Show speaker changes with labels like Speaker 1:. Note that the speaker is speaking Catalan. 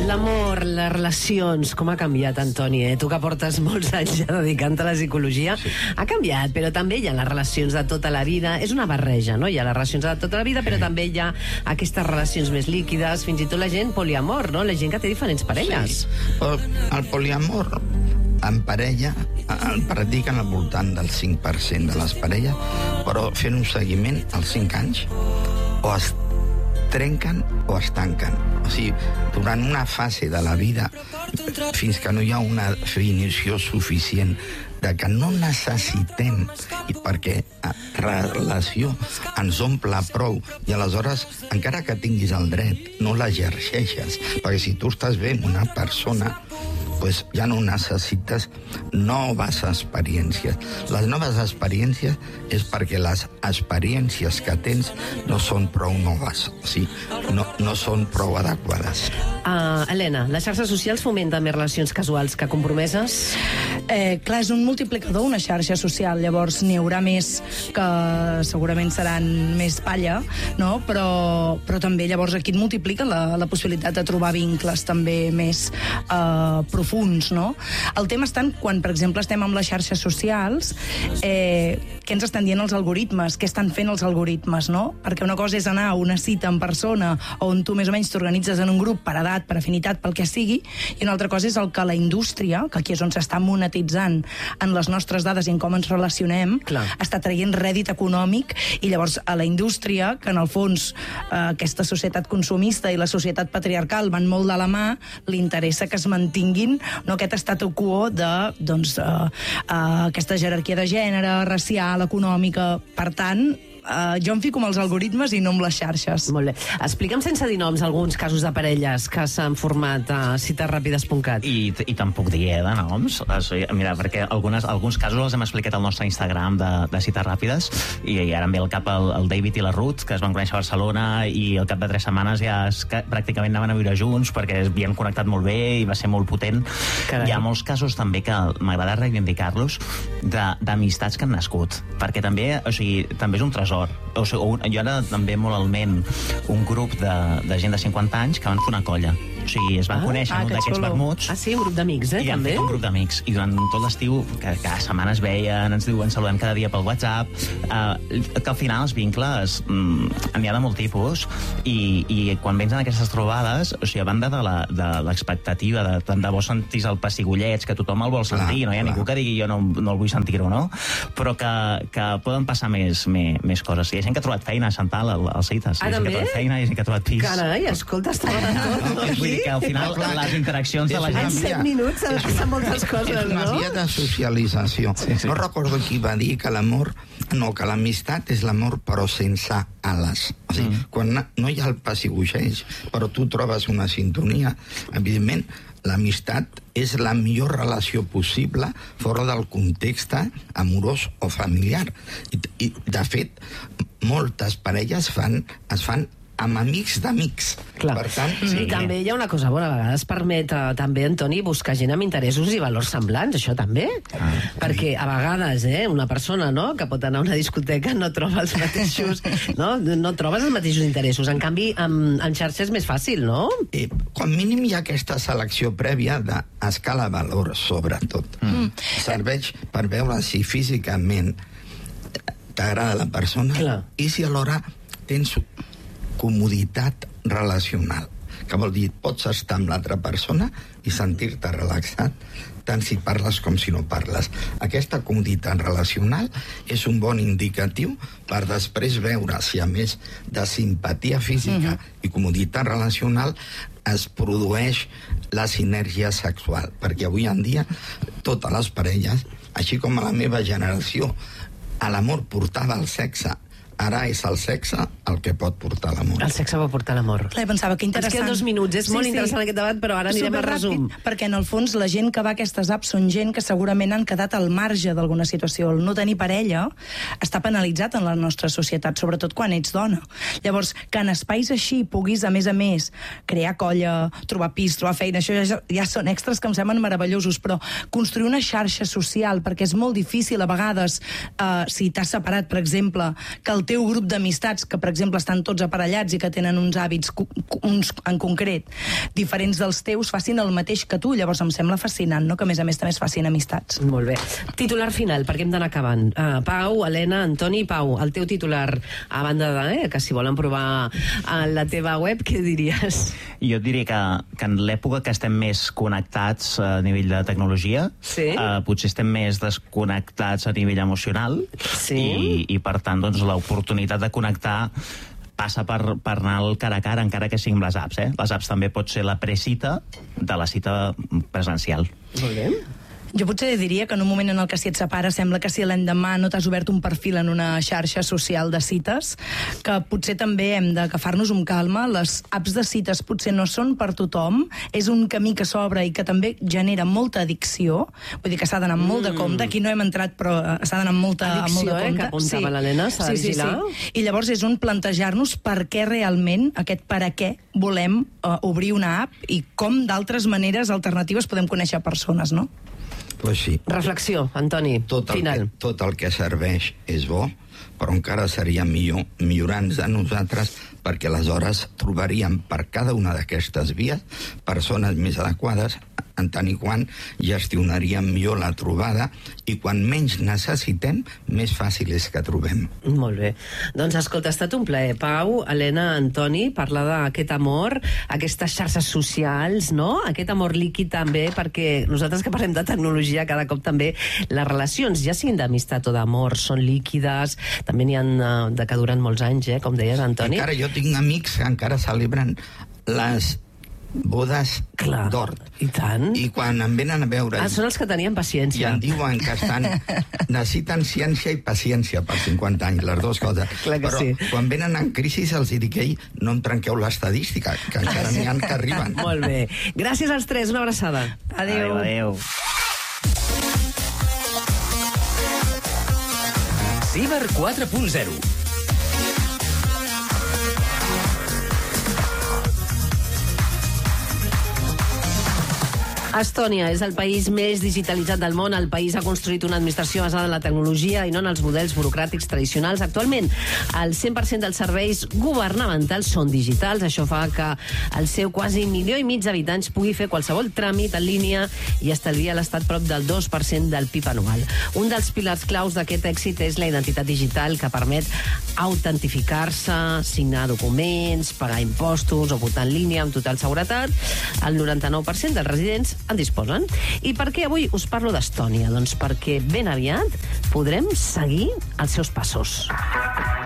Speaker 1: L'amor, les relacions, com ha canviat, Antoni? Tu que portes molts anys ja dedicant-te a la psicologia, sí. Ha canviat, però també hi ha les relacions de tota la vida. És una barreja, no? Hi ha les relacions de tota la vida, però també hi ha aquestes relacions més líquides, fins i tot la gent poliamor, no? La gent que té diferents parelles.
Speaker 2: Sí. El poliamor en parella el practiquen al voltant del 5% de les parelles, però fent un seguiment als 5 anys o es trenquen o es tanquen. O sigui, durant una fase de la vida, fins que no hi ha una definició suficient de que no necessitem, i perquè la relació ens omple prou, i aleshores, encara que tinguis el dret, no l'exerceixes, perquè si tu estàs bé amb una persona, pues ja no necessites noves experiències. Les noves experiències és perquè les experiències que tens no són prou noves, o sigui, no són prou adequades.
Speaker 1: Helena, les xarxes socials fomenten més relacions casuals que compromeses?
Speaker 3: Clar, és un multiplicador, una xarxa social, llavors n'hi haurà més que segurament seran més palla, no? Però també llavors aquí et multiplica la possibilitat de trobar vincles també més profunds, no? El tema està quan, per exemple, estem amb les xarxes socials, què ens estan dient els algoritmes, què estan fent els algoritmes, no? Perquè una cosa és anar a una cita en persona on tu més o menys t'organitzes en un grup per edat, per afinitat, pel que sigui, i una altra cosa és el que la indústria, que aquí és on s'està monetitzant en les nostres dades i en com ens relacionem, clar, està traient rèdit econòmic, i llavors a la indústria, que en el fons aquesta societat consumista i la societat patriarcal van molt de la mà, li interessa que es mantinguin, no, aquest statu quo de aquesta jerarquia de gènere, racial, econòmica. Per tant, jo em fico amb els algoritmes i no amb les xarxes.
Speaker 1: Molt bé. Explica'm sense dir noms alguns casos de parelles que s'han format a citesràpides.cat.
Speaker 4: I tampoc diré de noms. Mira, perquè alguns casos els hem explicat al nostre Instagram de Cites Ràpides, i ara em ve al cap el David i la Ruth, que es van conèixer a Barcelona, i al cap de 3 setmanes ja pràcticament anaven a viure junts perquè es havien connectat molt bé i va ser molt potent. Carai. Hi ha molts casos també que m'agrada reivindicar-los d'amistats que han nascut, perquè també, o sigui, també és un tresor. O sigui, jo ara també molt al ment un grup de gent de 50 anys que van fer una colla. O sigui, es van conèixer en un d'aquests vermuts.
Speaker 1: Ah, sí, un grup d'amics,
Speaker 4: i
Speaker 1: també?
Speaker 4: I un grup d'amics. I durant tot l'estiu, que cada setmana es veien, ens diuen, saludem cada dia pel WhatsApp, que al final els vincles n'hi ha de molt tipus, i quan vens en aquestes trobades, o sigui, a banda de l'expectativa de tant de bo sentís el pessigolleig, que tothom el vol sentir, no hi ha ningú que digui jo no el vull sentir-ho, no? Però que poden passar més coses. Hi ha gent que ha trobat feina a Chantal, als Cites. Hi ha gent que ha trobat feina, hi ha gent que ha trobat pis.
Speaker 1: Carai, escolta, està tot.
Speaker 4: Que al final les interaccions de la gent...
Speaker 1: En 7 minuts s'han passat moltes coses, no?
Speaker 2: És una via de socialització. Sí. No recordo qui va dir que l'amor... No, que l'amistat és l'amor però sense ales. O sigui, quan no hi ha el pessigolleig, però tu trobes una sintonia, evidentment, l'amistat és la millor relació possible fora del context amorós o familiar. I de fet, moltes parelles es fan amb amics d'amics.
Speaker 1: Clar.
Speaker 2: Per tant,
Speaker 1: I també hi ha una cosa bona, a vegades permet també, Antoni, buscar gent amb interessos i valors semblants, això també. Perquè a vegades una persona, no?, que pot anar a una discoteca no troba els mateixos, no trobes els mateixos interessos. En canvi, en xarxa és més fàcil, no?
Speaker 2: Com mínim hi ha aquesta selecció prèvia d'escala valor, sobretot. Serveix per veure si físicament t'agrada la persona. Clar. I si alhora tens comoditat relacional, que vol dir pots estar amb l'altra persona i sentir-te relaxat tant si parles com si no parles. Aquesta comoditat relacional és un bon indicatiu per després veure si, a més de simpatia física i comoditat relacional, es produeix la sinergia sexual. Perquè avui en dia totes les parelles, així com a la meva generació, a l'amor portava el sexe, ara és el sexe el que pot portar l'amor.
Speaker 1: El sexe pot portar l'amor.
Speaker 3: Clar, pensava que interessant.
Speaker 1: Ens queden 2 minuts, és molt interessant aquest debat, però ara anirem al resum.
Speaker 3: Perquè en el fons la gent que va a aquestes apps són gent que segurament han quedat al marge d'alguna situació. El no tenir parella està penalitzat en la nostra societat, sobretot quan ets dona. Llavors, que en espais així puguis, a més, crear colla, trobar pis, trobar feina, això ja són extras que em semblen meravellosos, però construir una xarxa social, perquè és molt difícil a vegades, si t'has separat, per exemple, que el el teu grup d'amistats, que per exemple estan tots aparellats i que tenen uns hàbits, uns en concret, diferents dels teus, facin el mateix que tu. Llavors em sembla fascinant, no?, que a més també es facin amistats.
Speaker 1: Molt bé. Titular final, perquè hem d'anar acabant. Pau, Helena, Antoni, Pau, el teu titular, a banda de que si volen provar a la teva web, què diries?
Speaker 4: Jo et diria que en l'època que estem més connectats a nivell de tecnologia, potser estem més desconnectats a nivell emocional, i per tant, doncs, l'oportunitat de connectar passa per anar al cara a cara, encara que siguin les apps. Les apps també pot ser la precita de la cita presencial.
Speaker 1: Molt bé.
Speaker 3: Jo potser diria que en un moment en el que si et separes sembla que si l'endemà no t'has obert un perfil en una xarxa social de cites, que potser també hem d'agafar-nos amb calma. Les apps de cites potser no són per tothom, és un camí que s'obre i que també genera molta addicció, vull dir que s'ha d'anar amb molt de compte, aquí no hem entrat però s'ha d'anar amb molt de compte.
Speaker 1: Addicció, que apuntava l'Helena, s'ha de vigilar.
Speaker 3: I llavors és un plantejar-nos per què realment, aquest per a què volem obrir una app i com d'altres maneres alternatives podem conèixer persones, no?
Speaker 2: Pues sí.
Speaker 1: Reflexió, Antoni, final.
Speaker 2: Tot el que serveix és bo, però encara seria millor millorar-nos a nosaltres, perquè aleshores trobaríem per cada una d'aquestes vies persones més adequades, en tant i quant gestionaríem millor la trobada, i quan menys necessitem, més fàcil és que trobem.
Speaker 1: Molt bé. Doncs escolta, ha estat un plaer. Pau, Helena, Antoni, parlar d'aquest amor, aquestes xarxes socials, no? Aquest amor líquid també, perquè nosaltres que parlem de tecnologia, cada cop també les relacions, ja siguin d'amistat o d'amor, són líquides, també n'hi ha de que duren molts anys, com deies, Antoni.
Speaker 2: Encara jo tinc amics que encara celebren les bodes d'or.
Speaker 1: I tant.
Speaker 2: I quan em venen a veure...
Speaker 1: Són els que tenien paciència.
Speaker 2: I em diuen que necessiten ciència i paciència per 50 anys, les dues coses.
Speaker 1: Clar que
Speaker 2: però
Speaker 1: sí.
Speaker 2: Quan venen en crisi els dic, no em trenqueu l'estadística, que encara n'hi ha que arriben.
Speaker 1: Molt bé. Gràcies als tres, una abraçada.
Speaker 3: Adéu.
Speaker 4: Adéu.
Speaker 5: Ciber 4.0.
Speaker 1: Estònia és el país més digitalitzat del món. El país ha construït una administració basada en la tecnologia i no en els models burocràtics tradicionals. Actualment, el 100% dels serveis governamentals són digitals. Això fa que el seu quasi 1,5 milió d'habitants pugui fer qualsevol tràmit en línia i estalviar a l'Estat prop del 2% del PIB anual. Un dels pilars claus d'aquest èxit és la identitat digital, que permet autentificar-se, signar documents, pagar impostos o votar en línia amb total seguretat. El 99% dels residents en disposen. I per què avui us parlo d'Estònia? Doncs perquè ben aviat podrem seguir els seus passos.